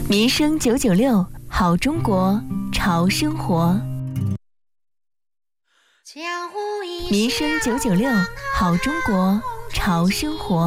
民生996，好中国，潮生活。民生996，好中国，潮生活。